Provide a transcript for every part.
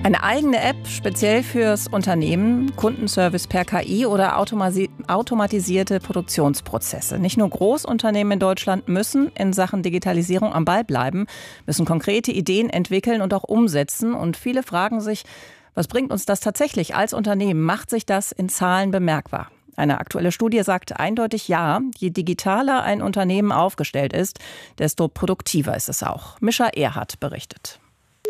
Eine eigene App speziell fürs Unternehmen, Kundenservice per KI oder automatisierte Produktionsprozesse. Nicht nur Großunternehmen in Deutschland müssen in Sachen Digitalisierung am Ball bleiben, müssen konkrete Ideen entwickeln und auch umsetzen. Und viele fragen sich, was bringt uns das tatsächlich als Unternehmen? Macht sich das in Zahlen bemerkbar? Eine aktuelle Studie sagt eindeutig ja. Je digitaler ein Unternehmen aufgestellt ist, desto produktiver ist es auch. Mischa Erhardt berichtet.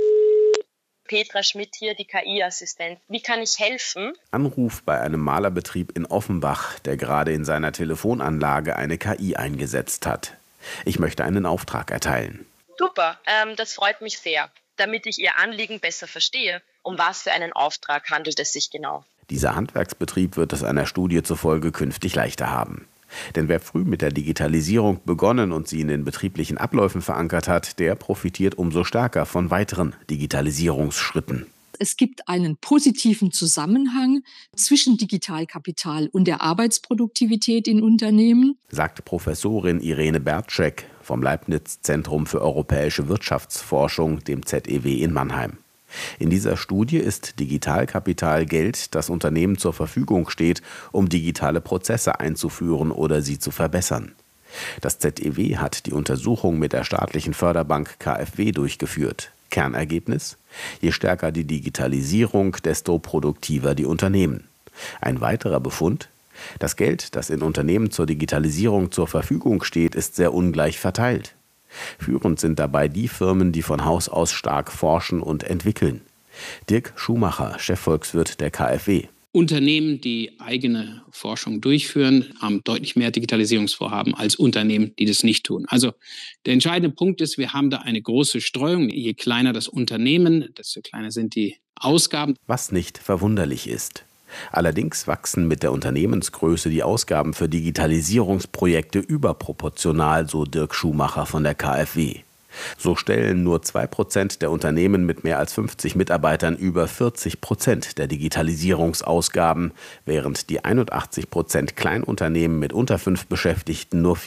Petra Schmidt hier, die KI-Assistent. Wie kann ich helfen? Anruf bei einem Malerbetrieb in Offenbach, der gerade in seiner Telefonanlage eine KI eingesetzt hat. Ich möchte einen Auftrag erteilen. Super, das freut mich sehr. Damit ich Ihr Anliegen besser verstehe, um was für einen Auftrag handelt es sich genau? Dieser Handwerksbetrieb wird es einer Studie zufolge künftig leichter haben. Denn wer früh mit der Digitalisierung begonnen und sie in den betrieblichen Abläufen verankert hat, der profitiert umso stärker von weiteren Digitalisierungsschritten. Es gibt einen positiven Zusammenhang zwischen Digitalkapital und der Arbeitsproduktivität in Unternehmen, sagt Professorin Irene Bertschek vom Leibniz-Zentrum für europäische Wirtschaftsforschung, dem ZEW in Mannheim. In dieser Studie ist Digitalkapital Geld, das Unternehmen zur Verfügung steht, um digitale Prozesse einzuführen oder sie zu verbessern. Das ZEW hat die Untersuchung mit der staatlichen Förderbank KfW durchgeführt. Kernergebnis: Je stärker die Digitalisierung, desto produktiver die Unternehmen. Ein weiterer Befund: Das Geld, das in Unternehmen zur Digitalisierung zur Verfügung steht, ist sehr ungleich verteilt. Führend sind dabei die Firmen, die von Haus aus stark forschen und entwickeln. Dirk Schumacher, Chefvolkswirt der KfW. Unternehmen, die eigene Forschung durchführen, haben deutlich mehr Digitalisierungsvorhaben als Unternehmen, die das nicht tun. Also der entscheidende Punkt ist, wir haben da eine große Streuung. Je kleiner das Unternehmen, desto kleiner sind die Ausgaben. Was nicht verwunderlich ist. Allerdings wachsen mit der Unternehmensgröße die Ausgaben für Digitalisierungsprojekte überproportional, so Dirk Schumacher von der KfW. So stellen nur 2% der Unternehmen mit mehr als 50 Mitarbeitern über 40% der Digitalisierungsausgaben, während die 81% Kleinunternehmen mit unter 5 Beschäftigten nur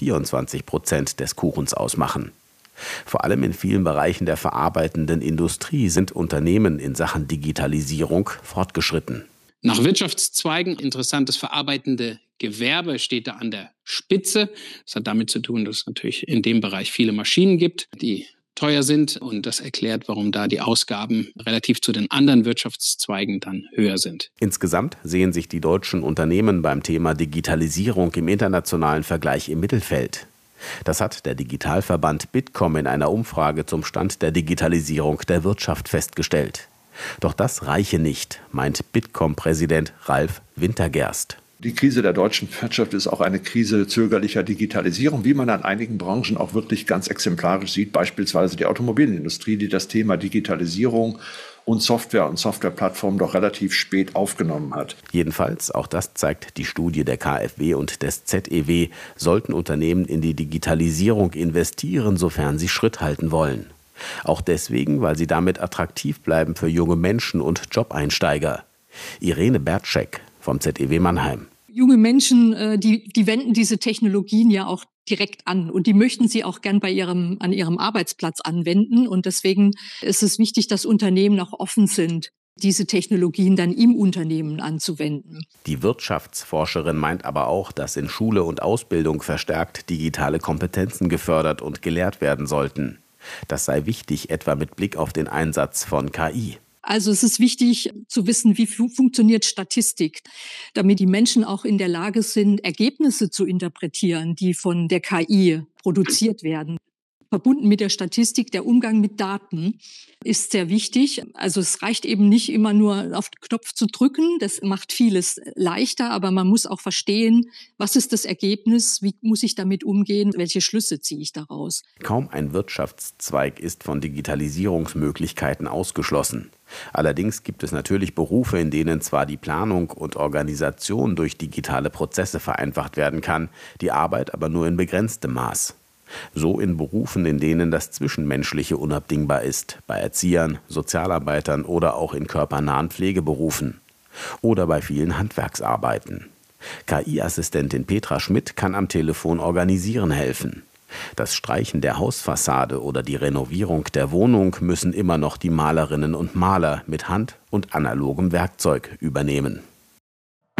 24% des Kuchens ausmachen. Vor allem in vielen Bereichen der verarbeitenden Industrie sind Unternehmen in Sachen Digitalisierung fortgeschritten. Nach Wirtschaftszweigen interessantes verarbeitende Gewerbe steht da an der Spitze. Das hat damit zu tun, dass es natürlich in dem Bereich viele Maschinen gibt, die teuer sind. Und das erklärt, warum da die Ausgaben relativ zu den anderen Wirtschaftszweigen dann höher sind. Insgesamt sehen sich die deutschen Unternehmen beim Thema Digitalisierung im internationalen Vergleich im Mittelfeld. Das hat der Digitalverband Bitkom in einer Umfrage zum Stand der Digitalisierung der Wirtschaft festgestellt. Doch das reiche nicht, meint Bitkom-Präsident Ralf Wintergerst. Die Krise der deutschen Wirtschaft ist auch eine Krise zögerlicher Digitalisierung, wie man an einigen Branchen auch wirklich ganz exemplarisch sieht, beispielsweise die Automobilindustrie, die das Thema Digitalisierung und Softwareplattformen doch relativ spät aufgenommen hat. Jedenfalls, auch das zeigt die Studie der KfW und des ZEW, sollten Unternehmen in die Digitalisierung investieren, sofern sie Schritt halten wollen. Auch deswegen, weil sie damit attraktiv bleiben für junge Menschen und Jobeinsteiger. Irene Bertschek vom ZEW Mannheim. Junge Menschen, die wenden diese Technologien ja auch direkt an und die möchten sie auch gern an ihrem Arbeitsplatz anwenden. Und deswegen ist es wichtig, dass Unternehmen auch offen sind, diese Technologien dann im Unternehmen anzuwenden. Die Wirtschaftsforscherin meint aber auch, dass in Schule und Ausbildung verstärkt digitale Kompetenzen gefördert und gelehrt werden sollten. Das sei wichtig, etwa mit Blick auf den Einsatz von KI. Also es ist wichtig zu wissen, wie funktioniert Statistik, damit die Menschen auch in der Lage sind, Ergebnisse zu interpretieren, die von der KI produziert werden. Verbunden mit der Statistik, der Umgang mit Daten ist sehr wichtig. Also es reicht eben nicht immer nur auf den Knopf zu drücken, das macht vieles leichter, aber man muss auch verstehen, was ist das Ergebnis, wie muss ich damit umgehen, welche Schlüsse ziehe ich daraus. Kaum ein Wirtschaftszweig ist von Digitalisierungsmöglichkeiten ausgeschlossen. Allerdings gibt es natürlich Berufe, in denen zwar die Planung und Organisation durch digitale Prozesse vereinfacht werden kann, die Arbeit aber nur in begrenztem Maß. So in Berufen, in denen das Zwischenmenschliche unabdingbar ist, bei Erziehern, Sozialarbeitern oder auch in körpernahen Pflegeberufen. Oder bei vielen Handwerksarbeiten. KI-Assistentin Petra Schmidt kann am Telefon organisieren helfen. Das Streichen der Hausfassade oder die Renovierung der Wohnung müssen immer noch die Malerinnen und Maler mit Hand und analogem Werkzeug übernehmen.